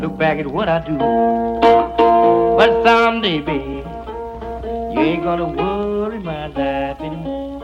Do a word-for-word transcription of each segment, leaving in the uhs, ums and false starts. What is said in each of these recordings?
Look back at what I do. But someday, baby, you ain't gonna worry my life anymore.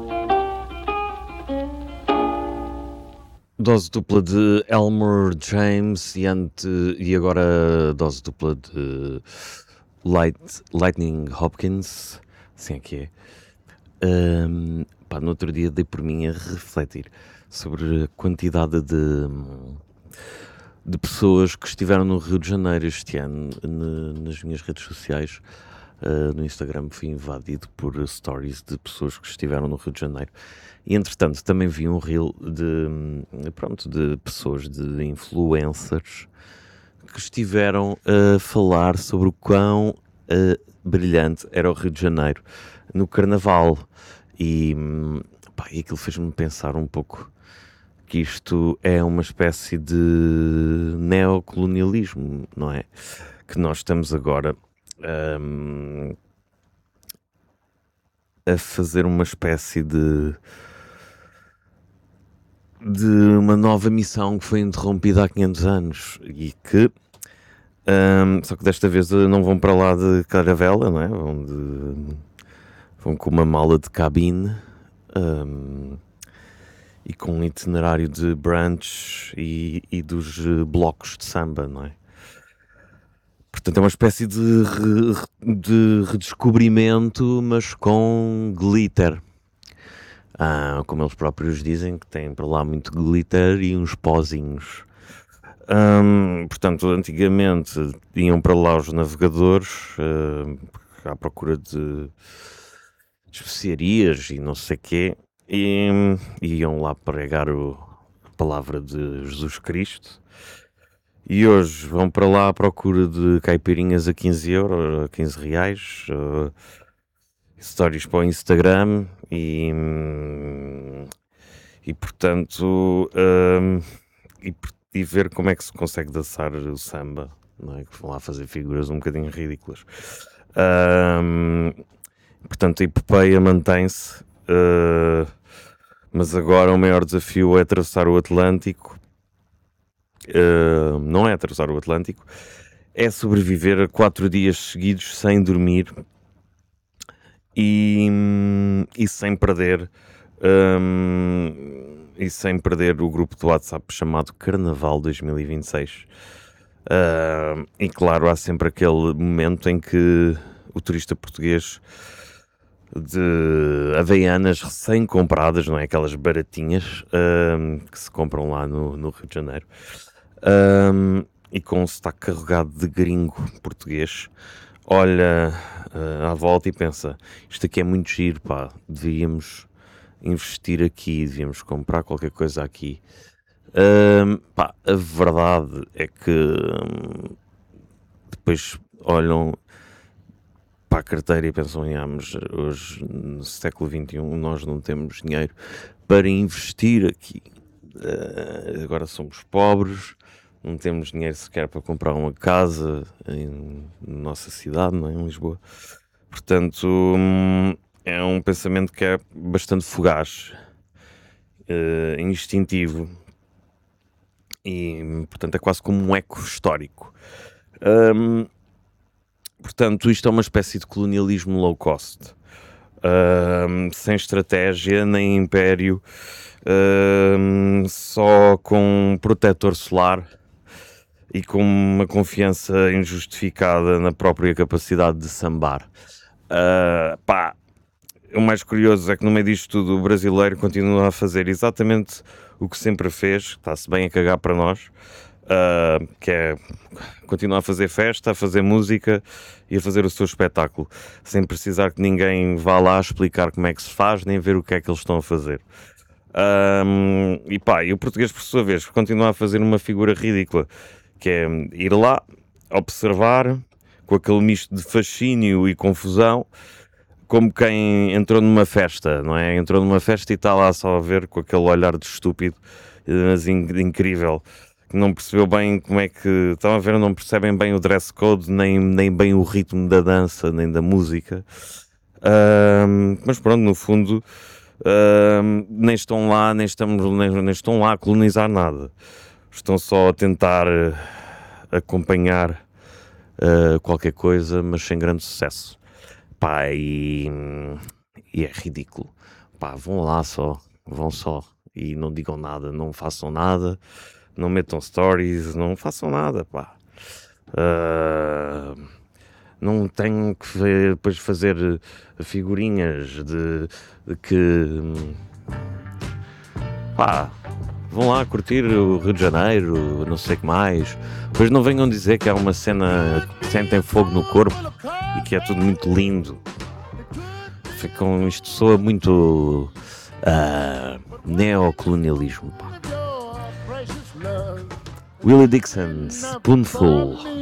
Dose dupla de Elmer James e, ante, e agora dose dupla de Light, Lightning Hopkins, assim é que é. Um, pá, no outro dia dei por mim a refletir sobre a quantidade de, de pessoas que estiveram no Rio de Janeiro este ano. Ne, nas minhas redes sociais, uh, no Instagram, fui invadido por stories de pessoas que estiveram no Rio de Janeiro. E entretanto também vi um reel de, pronto, de pessoas, de influencers que estiveram a falar sobre o quão uh, brilhante era o Rio de Janeiro no Carnaval. E, pá, e aquilo fez-me pensar um pouco que isto é uma espécie de neocolonialismo, não é? Que nós estamos agora um, a fazer uma espécie de de uma nova missão que foi interrompida há quinhentos anos e que um, só que desta vez não vão para lá de caravela, não é? Vão, de, vão com uma mala de cabine um, e com um itinerário de brunch e, e dos blocos de samba, não é? Portanto é uma espécie de, re, de redescobrimento, mas com glitter. Ah, como eles próprios dizem, que têm para lá muito glitter e uns pozinhos. Um, portanto, antigamente iam para lá os navegadores uh, à procura de especiarias e não sei o quê, e, e iam lá pregar o, a palavra de Jesus Cristo. E hoje vão para lá à procura de caipirinhas a quinze euros, a quinze reais, uh, stories para o Instagram e, e portanto, um, e, e ver como é que se consegue dançar o samba, não é? Que vão lá fazer figuras um bocadinho ridículas. Um, portanto, a epopeia mantém-se, uh, mas agora o maior desafio é atravessar o Atlântico. Uh, não é atravessar o Atlântico, é sobreviver a quatro dias seguidos sem dormir e, e sem perder um, e sem perder o grupo do WhatsApp chamado Carnaval dois mil e vinte e seis. Uh, e claro, há sempre aquele momento em que o turista português de Havaianas recém-compradas, não é? Aquelas baratinhas uh, que se compram lá no, no Rio de Janeiro, uh, e com um sotaque carregado de gringo português, olha uh, à volta e pensa: isto aqui é muito giro, pá, devíamos investir aqui, devíamos comprar qualquer coisa aqui. Uh, pá, a verdade é que um, depois olham para a carteira e pensam: ah, mas hoje no século vinte e um nós não temos dinheiro para investir aqui, uh, agora somos pobres, não temos dinheiro sequer para comprar uma casa em nossa cidade, não é? Em Lisboa. Portanto, hum, é um pensamento que é bastante fugaz, uh, instintivo e, portanto, é quase como um eco histórico. Um, portanto, isto é uma espécie de colonialismo low cost, um, sem estratégia nem império, um, só com um protetor solar e com uma confiança injustificada na própria capacidade de sambar. Uh, pá, o mais curioso é que no meio disto tudo o brasileiro continua a fazer exatamente o que sempre fez, está-se bem a cagar para nós, uh, que é continuar a fazer festa, a fazer música e a fazer o seu espetáculo, sem precisar que ninguém vá lá explicar como é que se faz, nem ver o que é que eles estão a fazer. Um, e pá, e o português, por sua vez, continua a fazer uma figura ridícula, que é ir lá, observar, com aquele misto de fascínio e confusão, como quem entrou numa festa, não é? Entrou numa festa e está lá só a ver com aquele olhar de estúpido, mas incrível, que não percebeu bem como é que... Estão a ver, não percebem bem o dress code, nem, nem bem o ritmo da dança, nem da música. Um, mas pronto, no fundo, um, nem estão lá, nem, estamos, nem, nem estão lá a colonizar nada. Estão só a tentar acompanhar uh, qualquer coisa, mas sem grande sucesso. Pá, e, e é ridículo. Pá, vão lá só, vão só e não digam nada, não façam nada, não metam stories, não façam nada, pá. Uh, não tenho que ver, depois fazer figurinhas de, de que, pá, vão lá curtir o Rio de Janeiro, não sei o que mais. Depois não venham dizer que há uma cena que sentem fogo no corpo e que é tudo muito lindo. Ficam, isto soa muito uh, neocolonialismo, pá. Willie Dixon, Spoonful.